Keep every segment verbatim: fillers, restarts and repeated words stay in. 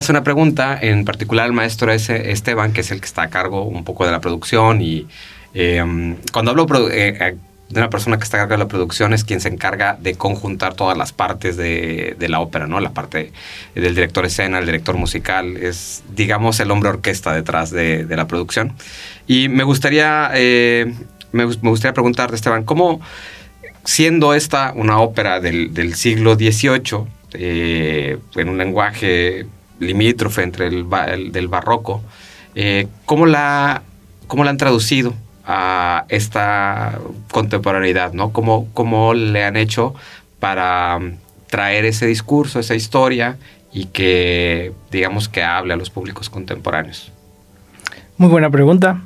hacer una pregunta, en particular al maestro ese, Esteban, que es el que está a cargo un poco de la producción. Y eh, cuando hablo eh, de una persona que está a cargo de la producción, es quien se encarga de conjuntar todas las partes de, de la ópera, ¿no? La parte del director escena, el director musical, es, digamos, el hombre orquesta detrás de, de la producción. Y me gustaría, eh, me, me gustaría preguntarte, Esteban, ¿cómo, siendo esta una ópera del, del siglo dieciocho, eh, en un lenguaje limítrofe entre el, el del barroco, eh, ¿cómo la, cómo la han traducido a esta contemporaneidad, ¿no? ¿Cómo, cómo le han hecho para traer ese discurso, esa historia, y que, digamos, que hable a los públicos contemporáneos? Muy buena pregunta.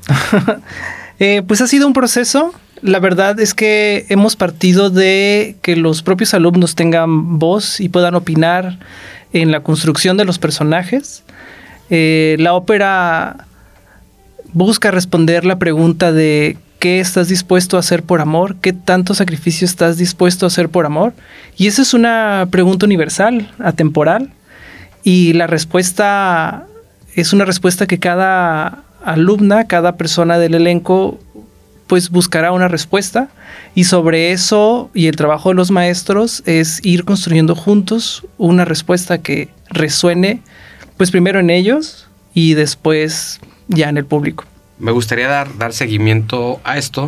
eh, pues ha sido un proceso. La verdad es que hemos partido de que los propios alumnos tengan voz y puedan opinar en la construcción de los personajes. Eh, la ópera busca responder la pregunta de ¿qué estás dispuesto a hacer por amor? ¿Qué tanto sacrificio estás dispuesto a hacer por amor? Y esa es una pregunta universal, atemporal, y la respuesta es una respuesta que cada alumna, cada persona del elenco pues buscará una respuesta, y sobre eso y el trabajo de los maestros es ir construyendo juntos una respuesta que resuene pues primero en ellos y después ya en el público. Me gustaría dar, dar seguimiento a esto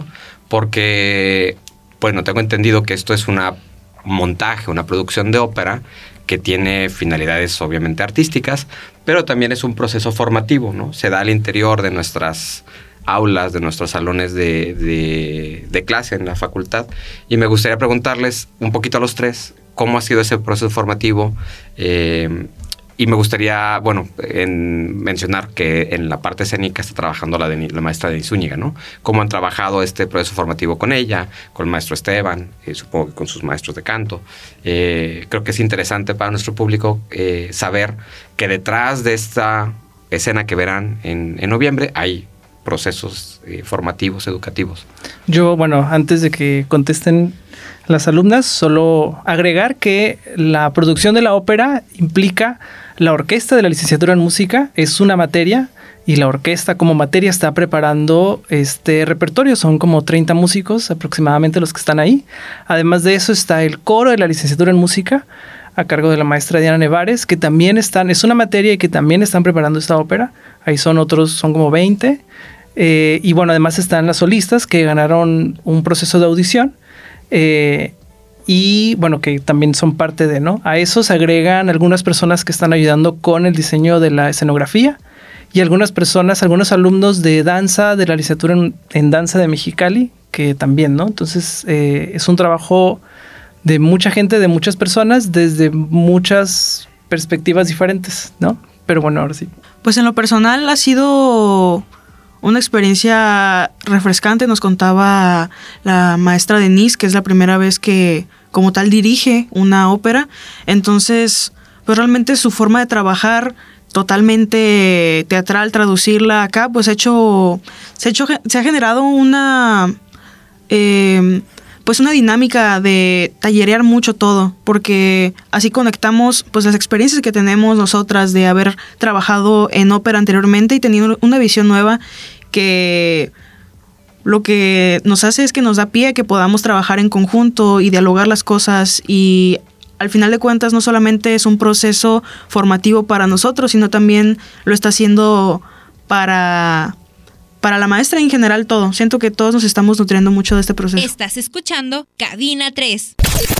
porque, bueno, tengo entendido que esto es una montaje, una producción de ópera que tiene finalidades obviamente artísticas, pero también es un proceso formativo, ¿no? Se da al interior de nuestras aulas, de nuestros salones de, de, de clase en la facultad. Y me gustaría preguntarles un poquito a los tres cómo ha sido ese proceso formativo. Eh, y me gustaría, bueno, en mencionar que en la parte escénica está trabajando la, de, la maestra Denise Zúñiga, ¿no? Cómo han trabajado este proceso formativo con ella, con el maestro Esteban, eh, supongo que con sus maestros de canto. Eh, creo que es interesante para nuestro público eh, saber que detrás de esta escena que verán en, en noviembre hay procesos eh, formativos, educativos. Yo, bueno, antes de que contesten las alumnas, solo agregar que la producción de la ópera implica la orquesta de la licenciatura en música, es una materia, y la orquesta como materia está preparando este repertorio. Son como treinta músicos aproximadamente los que están ahí. Además de eso está el coro de la licenciatura en música, a cargo de la maestra Diana Nevares, que también están, es una materia y que también están preparando esta ópera. Ahí son otros, son como veinte. Eh, y bueno, además están las solistas que ganaron un proceso de audición eh, y bueno, que también son parte de, ¿no? A eso se agregan algunas personas que están ayudando con el diseño de la escenografía y algunas personas, algunos alumnos de danza, de la licenciatura en, en danza de Mexicali, que también, ¿no? Entonces eh, es un trabajo de mucha gente, de muchas personas, desde muchas perspectivas diferentes, ¿no? Pero bueno, ahora sí. Pues en lo personal ha sido una experiencia refrescante. Nos contaba la maestra Denise que es la primera vez que como tal dirige una ópera. Entonces, pues realmente su forma de trabajar totalmente teatral, traducirla acá, pues ha hecho, se ha hecho, se ha generado una, eh, pues una dinámica de tallerear mucho todo, porque así conectamos pues las experiencias que tenemos nosotras de haber trabajado en ópera anteriormente y teniendo una visión nueva que lo que nos hace es que nos da pie a que podamos trabajar en conjunto y dialogar las cosas, y al final de cuentas no solamente es un proceso formativo para nosotros, sino también lo está haciendo para, para la maestra en general todo. Siento que todos nos estamos nutriendo mucho de este proceso. Estás escuchando Cabina tres.